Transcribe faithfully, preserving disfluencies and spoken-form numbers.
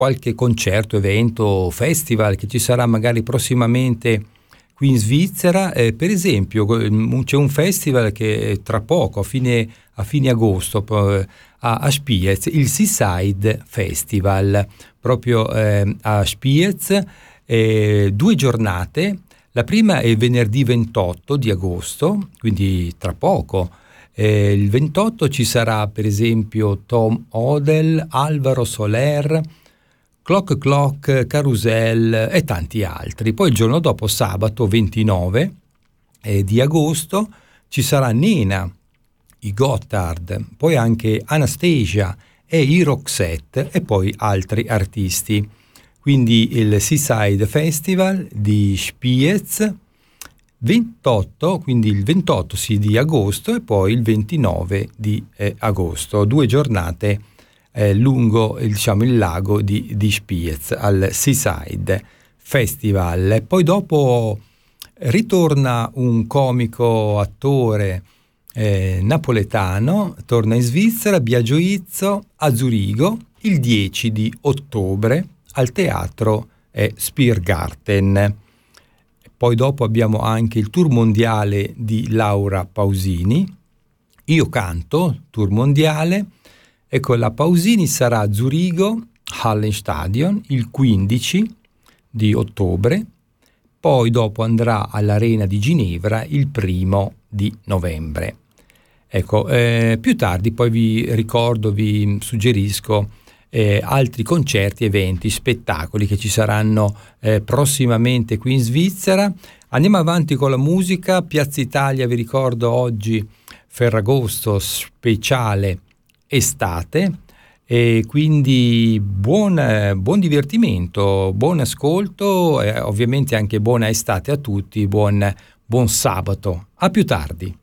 qualche concerto, evento, festival che ci sarà magari prossimamente qui in Svizzera. Eh, per esempio c'è un festival che tra poco, a fine, a fine agosto, a, a Spiez, il Seaside Festival, proprio eh, a Spiez, eh, due giornate. La prima è venerdì ventotto di agosto, quindi tra poco. Eh, il ventotto ci sarà per esempio Tom Odell, Alvaro Soler, Clock Clock, Carousel e tanti altri. Poi il giorno dopo, sabato ventinove eh, di agosto, ci sarà Nena, i Gotthard, poi anche Anastasia e i Roxette e poi altri artisti. Quindi il Seaside Festival di Spiez, ventotto, quindi il ventotto sì, di agosto e poi il ventinove di eh, agosto, due giornate eh, lungo diciamo, il lago di, di Spiez al Seaside Festival. E poi dopo ritorna un comico attore eh, napoletano, torna in Svizzera, Biagio Izzo, a Zurigo il dieci di ottobre al teatro eh, Spiergarten. Poi dopo abbiamo anche il tour mondiale di Laura Pausini, Io canto, tour mondiale. Ecco, la Pausini sarà a Zurigo, Hallenstadion, il quindici di ottobre, poi dopo andrà all'Arena di Ginevra il primo di novembre. Ecco, eh, più tardi poi vi ricordo, vi suggerisco Eh, altri concerti, eventi, spettacoli che ci saranno eh, prossimamente qui in Svizzera. Andiamo avanti con la musica. Piazza Italia, vi ricordo oggi Ferragosto speciale estate, e quindi buon, eh, buon divertimento, buon ascolto e eh, ovviamente anche buona estate a tutti, buon, buon sabato. A più tardi.